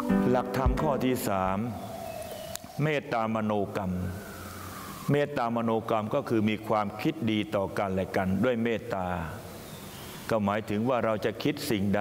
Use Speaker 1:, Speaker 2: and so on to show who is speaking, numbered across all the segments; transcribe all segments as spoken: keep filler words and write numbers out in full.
Speaker 1: หลักธรรมข้อที่สามเมตตามโนกรรมเมตตามโนกรรมก็คือมีความคิดดีต่อกันและกันด้วยเมตตาก็หมายถึงว่าเราจะคิดสิ่งใด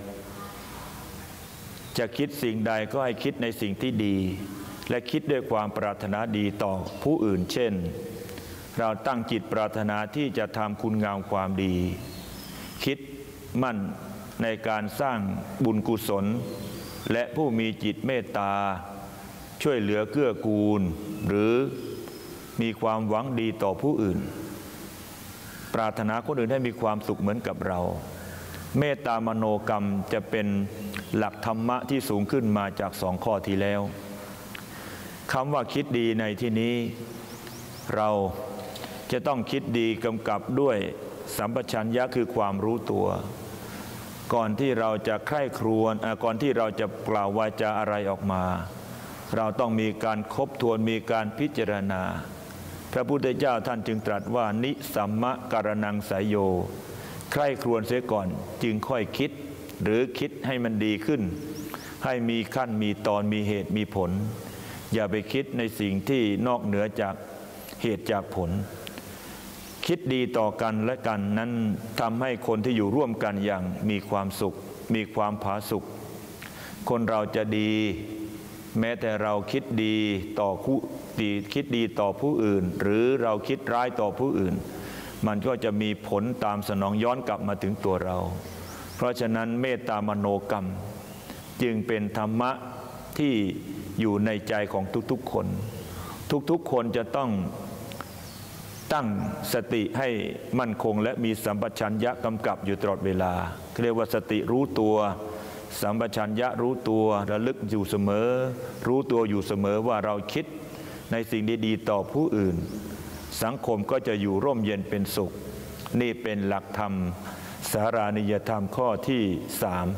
Speaker 1: จะคิดสิ่งใดก็ให้คิดในสิ่งที่ดีและคิดด้วยความปรารถนาดีต่อผู้อื่นเช่นเราตั้งจิตปรารถนาที่จะทำคุณงามความดีคิดมั่นในการสร้างบุญกุศลและผู้มีจิตเมตตาช่วยเหลือเกื้อกูลหรือมีความหวังดีต่อผู้อื่นปรารถนาคนอื่นให้มีความสุขเหมือนกับเราเมตตามโนกรรมจะเป็นหลักธรรมะที่สูงขึ้นมาจากสองข้อที่แล้วคำว่าคิดดีในที่นี้เราจะต้องคิดดีกำกับด้วยสัมปชัญญะคือความรู้ตัวก่อนที่เราจะใคร่ครวญก่อนที่เราจะกล่าววาจาอะไรออกมาเราต้องมีการคบทวนมีการพิจารณาพระพุทธเจ้าท่านจึงตรัสว่านิสัมมะการนังสายโยใคร่ครวญเสียก่อนจึงค่อยคิดหรือคิดให้มันดีขึ้นให้มีขั้นมีตอนมีเหตุมีผลอย่าไปคิดในสิ่งที่นอกเหนือจากเหตุจากผลคิดดีต่อกันและกันนั้นทำให้คนที่อยู่ร่วมกันอย่างมีความสุขมีความผาสุกคนเราจะดีแม้แต่เราคิดดีต่อผู้ดีคิดดีต่อผู้อื่นหรือเราคิดร้ายต่อผู้อื่นมันก็จะมีผลตามสนองย้อนกลับมาถึงตัวเราเพราะฉะนั้นเมตตามโนกรรมจึงเป็นธรรมะที่อยู่ในใจของทุกๆคนทุกๆคนจะต้องตั้งสติให้มั่นคงและมีสัมปชัญญะกำกับอยู่ตลอดเวลาเรียกว่าสติรู้ตัวสัมปชัญญะรู้ตัวระลึกอยู่เสมอรู้ตัวอยู่เสมอว่าเราคิดในสิ่งดีๆต่อผู้อื่นสังคมก็จะอยู่ร่มเย็นเป็นสุขนี่เป็นหลักธรรมสารานิยธรรมข้อที่สาม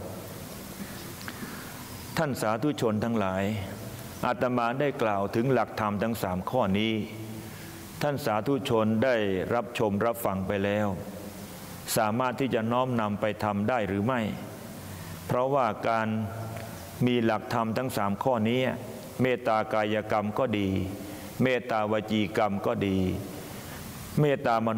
Speaker 1: ท่านสาธุชนทั้งหลายอาตมาได้กล่าวถึงหลักธรรมทั้งสามข้อนี้ท่านสาธุชนได้รับชมรับฟังไปแล้วสามารถที่จะน้อมนำไปทำได้หรือไม่เพราะว่าการมีหลักธรรมทั้งสามข้อนี้เมตตากายกรรมก็ดีเมตตาวจีกรรมก็ดีเมตตาม